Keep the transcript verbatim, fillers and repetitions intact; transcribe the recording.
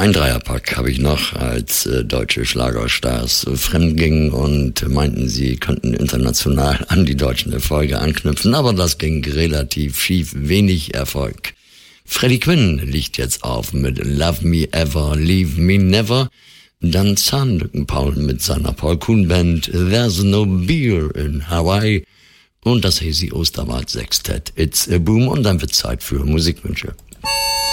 Ein Dreierpack habe ich noch, als äh, deutsche Schlagerstars äh, fremdgingen und meinten, sie könnten international an die deutschen Erfolge anknüpfen, aber das ging relativ schief, wenig Erfolg. Freddie Quinn liegt jetzt auf mit Love Me Ever, Leave Me Never. Dann Zahnlücken-Paul mit seiner Paul Kuhn Band There's No Beer in Hawaii und das Hazy Osterwald Sextett It's a Boom und dann wird Zeit für Musikwünsche.